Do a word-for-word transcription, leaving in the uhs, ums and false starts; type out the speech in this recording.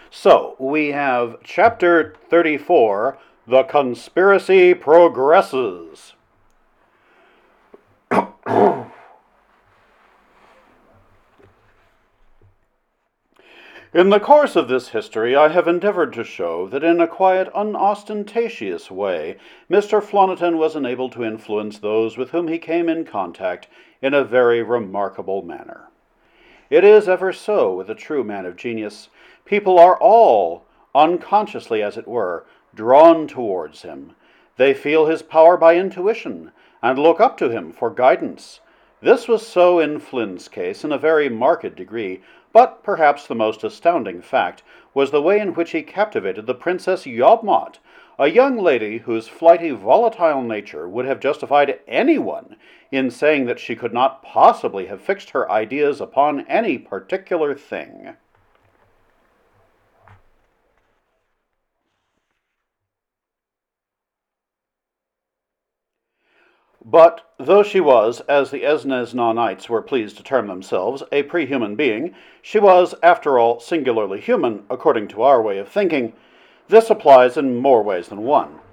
So, we have chapter thirty-four, The Conspiracy Progresses. In the course of this history, I have endeavored to show that in a quiet, unostentatious way, Mister Floniton was enabled to influence those with whom he came in contact in a very remarkable manner. It is ever so with a true man of genius. People are all, unconsciously as it were, drawn towards him. They feel his power by intuition, and look up to him for guidance. This was so in Flynn's case in a very marked degree, but perhaps the most astounding fact was the way in which he captivated the Princess Yawmot, a young lady whose flighty, volatile nature would have justified anyone in saying that she could not possibly have fixed her ideas upon any particular thing. But though she was, as the Esnesna Knights were pleased to term themselves, a pre-human being, she was, after all, singularly human, according to our way of thinking. This applies in more ways than one.